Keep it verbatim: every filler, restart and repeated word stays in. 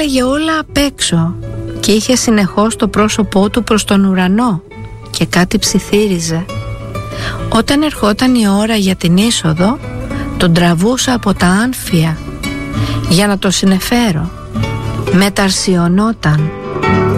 έλεγε όλα απ' έξω και είχε συνεχώς το πρόσωπό του προς τον ουρανό και κάτι ψιθύριζε. Όταν ερχόταν η ώρα για την είσοδο, τον τραβούσα από τα άνφια για να το συνεφέρω. Μεταρσιωνόταν.